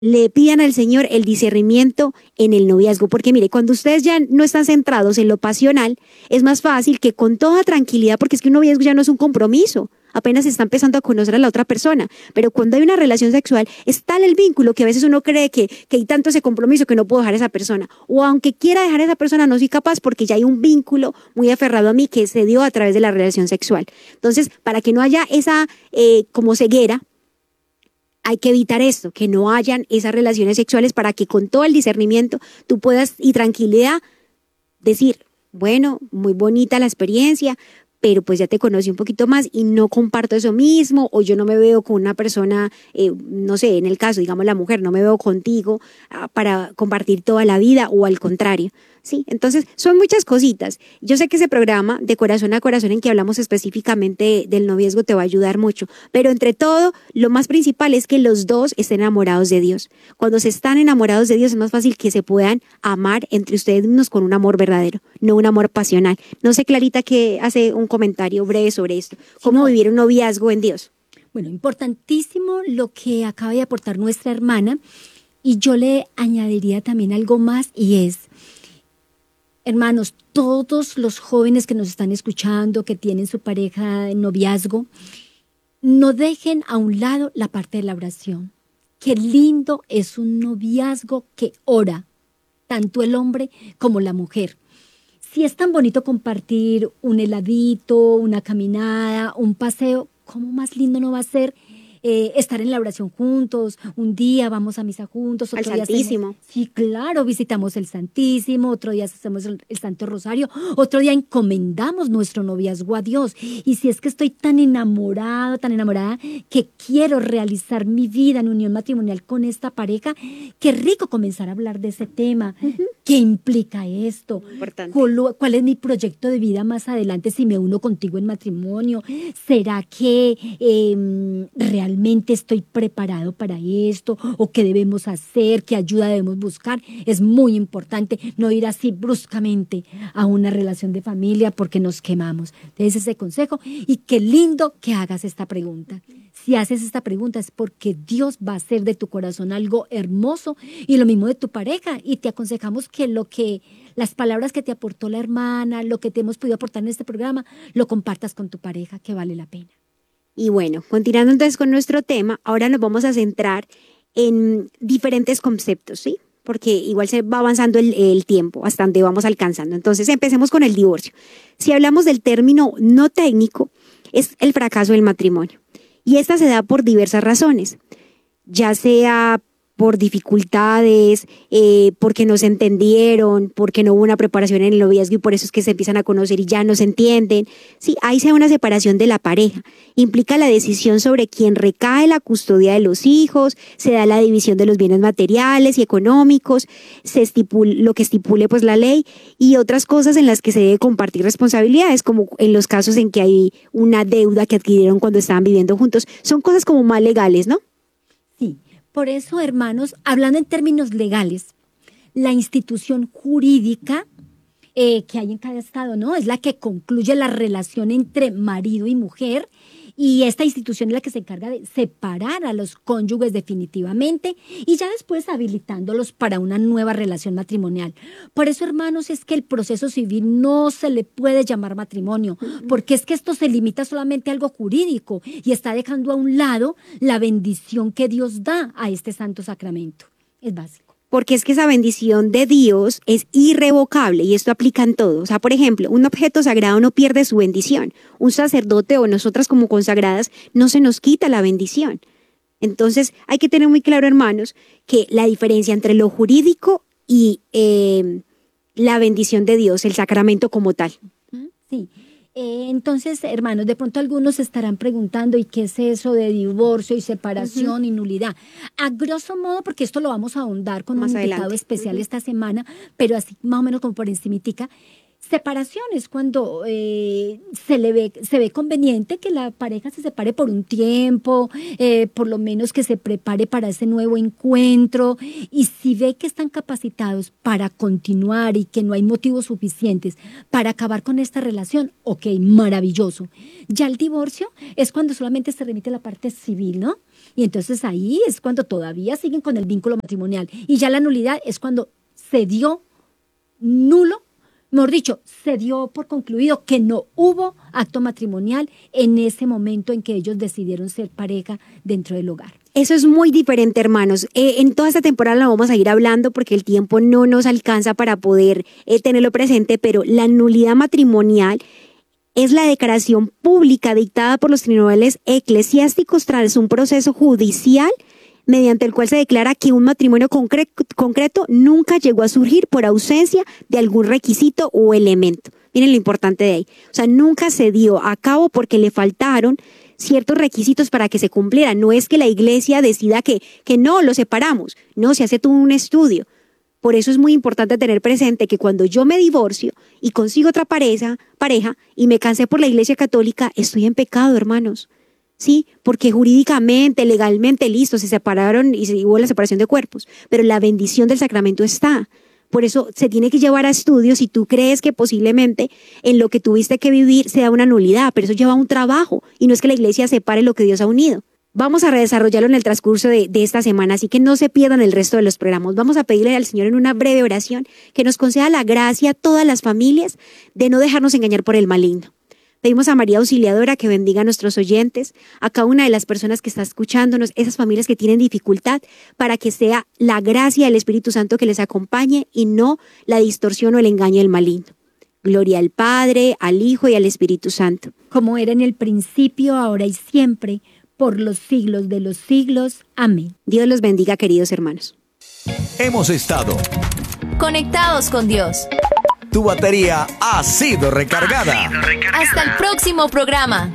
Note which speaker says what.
Speaker 1: le pidan al Señor el discernimiento en el noviazgo, porque mire, cuando ustedes ya no están centrados en lo pasional, es más fácil que con toda tranquilidad, porque es que un noviazgo ya no es un compromiso, apenas está empezando a conocer a la otra persona, pero cuando hay una relación sexual, es tal el vínculo que a veces uno cree que hay tanto ese compromiso que no puedo dejar a esa persona, o aunque quiera dejar a esa persona, no soy capaz porque ya hay un vínculo muy aferrado a mí que se dio a través de la relación sexual. Entonces, para que no haya esa como ceguera, hay que evitar esto, que no hayan esas relaciones sexuales para que con todo el discernimiento tú puedas y tranquilidad decir, bueno, muy bonita la experiencia, pero pues ya te conocí un poquito más y no comparto eso mismo, o yo no me veo con una persona, no sé, en el caso, digamos la mujer, no me veo contigo para compartir toda la vida, o al contrario. Sí, entonces son muchas cositas. Yo sé que ese programa de Corazón a Corazón en que hablamos específicamente del noviazgo te va a ayudar mucho, pero entre todo, lo más principal es que los dos estén enamorados de Dios. Cuando se están enamorados de Dios es más fácil que se puedan amar entre ustedes mismos con un amor verdadero, no un amor pasional. No sé, Clarita, que hace un comentario breve sobre esto. ¿Cómo vivir un noviazgo en Dios?
Speaker 2: Bueno, importantísimo lo que acaba de aportar nuestra hermana, y yo le añadiría también algo más, y es, hermanos, todos los jóvenes que nos están escuchando, que tienen su pareja en noviazgo, no dejen a un lado la parte de la oración. Qué lindo es un noviazgo que ora, tanto el hombre como la mujer. Si es tan bonito compartir un heladito, una caminada, un paseo, ¿cómo más lindo no va a ser estar en la oración juntos? Un día vamos a misa juntos, otro día
Speaker 1: Santísimo.
Speaker 2: Sí, claro, visitamos el Santísimo, otro día hacemos el Santo Rosario, otro día encomendamos nuestro noviazgo a Dios. Y si es que estoy tan enamorado, tan enamorada, que quiero realizar mi vida en unión matrimonial con esta pareja, qué rico comenzar a hablar de ese tema. ¿Qué implica esto? ¿Cuál es mi proyecto de vida más adelante si me uno contigo en matrimonio? ¿Será que realmente estoy preparado para esto? ¿O qué debemos hacer? ¿Qué ayuda debemos buscar? Es muy importante no ir así bruscamente a una relación de familia porque nos quemamos. Entonces, ese consejo, y qué lindo que hagas esta pregunta. Si haces esta pregunta es porque Dios va a hacer de tu corazón algo hermoso, y lo mismo de tu pareja, y te aconsejamos que las palabras que te aportó la hermana, lo que te hemos podido aportar en este programa, lo compartas con tu pareja, que vale la pena.
Speaker 1: Y bueno, continuando entonces con nuestro tema, ahora nos vamos a centrar en diferentes conceptos, ¿sí? Porque igual se va avanzando el tiempo hasta donde vamos alcanzando. Entonces empecemos con el divorcio. Si hablamos del término no técnico, es el fracaso del matrimonio. Y esta se da por diversas razones, ya sea por dificultades, porque no se entendieron, porque no hubo una preparación en el noviazgo y por eso es que se empiezan a conocer y ya no se entienden. Sí, ahí se da una separación de la pareja. Implica la decisión sobre quién recae la custodia de los hijos, se da la división de los bienes materiales y económicos, lo que estipule pues la ley, y otras cosas en las que se debe compartir responsabilidades, como en los casos en que hay una deuda que adquirieron cuando estaban viviendo juntos. Son cosas como más legales, ¿no?
Speaker 2: Sí. Por eso, hermanos, hablando en términos legales, la institución jurídica que hay en cada estado, ¿no? Es la que concluye la relación entre marido y mujer, y esta institución es la que se encarga de separar a los cónyuges definitivamente y ya después habilitándolos para una nueva relación matrimonial. Por eso, hermanos, es que el proceso civil no se le puede llamar matrimonio, porque es que esto se limita solamente a algo jurídico y está dejando a un lado la bendición que Dios da a este santo sacramento. Es básico.
Speaker 1: Porque es que esa bendición de Dios es irrevocable y esto aplica en todo. O sea, por ejemplo, un objeto sagrado no pierde su bendición. Un sacerdote o nosotras como consagradas no se nos quita la bendición. Entonces hay que tener muy claro, hermanos, que la diferencia entre lo jurídico y la bendición de Dios, el sacramento como tal.
Speaker 2: Sí. Entonces, hermanos, de pronto algunos se estarán preguntando, ¿y qué es eso de divorcio y separación y nulidad? A grosso modo, porque esto lo vamos a ahondar con
Speaker 1: Más
Speaker 2: un
Speaker 1: adelante.
Speaker 2: invitado especial esta semana, pero así más o menos como por encimitica, Separación es cuando se ve conveniente que la pareja se separe por un tiempo, por lo menos que se prepare para ese nuevo encuentro, y si ve que están capacitados para continuar y que no hay motivos suficientes para acabar con esta relación, ok, maravilloso. Ya el divorcio es cuando solamente se remite a la parte civil, ¿no? Y entonces ahí es cuando todavía siguen con el vínculo matrimonial, y ya la nulidad es cuando se dio nulo. Mejor dicho, se dio por concluido que no hubo acto matrimonial en ese momento en que ellos decidieron ser pareja dentro del hogar.
Speaker 1: Eso es muy diferente, hermanos. En toda esta temporada la vamos a ir hablando porque el tiempo no nos alcanza para poder tenerlo presente, pero la nulidad matrimonial es la declaración pública dictada por los tribunales eclesiásticos tras un proceso judicial mediante el cual se declara que un matrimonio concreto nunca llegó a surgir por ausencia de algún requisito o elemento. Miren lo importante de ahí. O sea, nunca se dio a cabo porque le faltaron ciertos requisitos para que se cumplieran. No es que la iglesia decida que no, lo separamos. No, se hace todo un estudio. Por eso es muy importante tener presente que cuando yo me divorcio y consigo otra pareja y me casé por la iglesia católica, estoy en pecado, hermanos. Sí, porque jurídicamente, legalmente, listo, se separaron y hubo la separación de cuerpos, pero la bendición del sacramento está. Por eso se tiene que llevar a estudios si tú crees que posiblemente en lo que tuviste que vivir sea una nulidad, pero eso lleva un trabajo y no es que la iglesia separe lo que Dios ha unido. Vamos a redesarrollarlo en el transcurso de esta semana, así que no se pierdan el resto de los programas. Vamos a pedirle al Señor en una breve oración que nos conceda la gracia a todas las familias de no dejarnos engañar por el maligno. Pedimos a María Auxiliadora que bendiga a nuestros oyentes, a cada una de las personas que está escuchándonos, esas familias que tienen dificultad, para que sea la gracia del Espíritu Santo que les acompañe y no la distorsión o el engaño del maligno. Gloria al Padre, al Hijo y al Espíritu Santo.
Speaker 2: Como era en el principio, ahora y siempre, por los siglos de los siglos. Amén.
Speaker 1: Dios los bendiga, queridos hermanos.
Speaker 3: Hemos estado
Speaker 4: conectados con Dios.
Speaker 3: Tu batería ha sido recargada.
Speaker 4: Hasta el próximo programa.